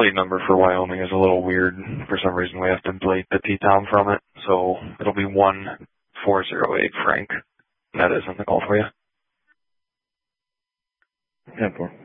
plate number for Wyoming is a little weird. For some reason, we have to delete the T-Tom from it, so it'll be 1408 Frank. That is in the call for you. 10-4.